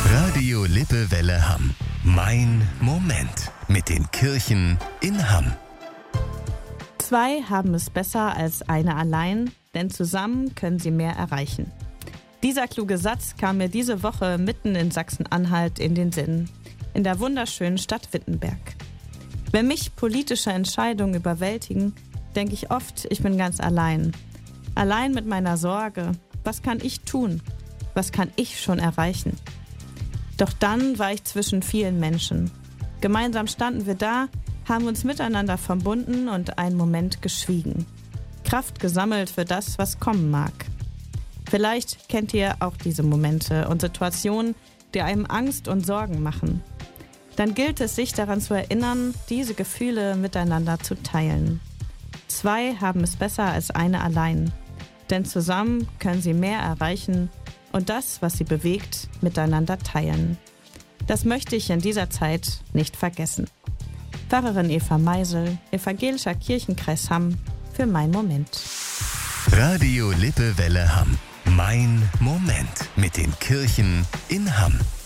Radio Lippewelle Hamm. Mein Moment mit den Kirchen in Hamm. 2 haben es besser als eine allein, denn zusammen können sie mehr erreichen. Dieser kluge Satz kam mir diese Woche mitten in Sachsen-Anhalt in den Sinn, in der wunderschönen Stadt Wittenberg. Wenn mich politische Entscheidungen überwältigen, denke ich oft, ich bin ganz allein. Allein mit meiner Sorge. Was kann ich tun? Was kann ich schon erreichen? Doch dann war ich zwischen vielen Menschen. Gemeinsam standen wir da, haben uns miteinander verbunden und einen Moment geschwiegen. Kraft gesammelt für das, was kommen mag. Vielleicht kennt ihr auch diese Momente und Situationen, die einem Angst und Sorgen machen. Dann gilt es, sich daran zu erinnern, diese Gefühle miteinander zu teilen. 2 haben es besser als eine allein, denn zusammen können sie mehr erreichen und das, was sie bewegt, miteinander teilen. Das möchte ich in dieser Zeit nicht vergessen. Pfarrerin Eva Meisel, Evangelischer Kirchenkreis Hamm, für Mein Moment. Radio Lippewelle Hamm. Mein Moment mit den Kirchen in Hamm.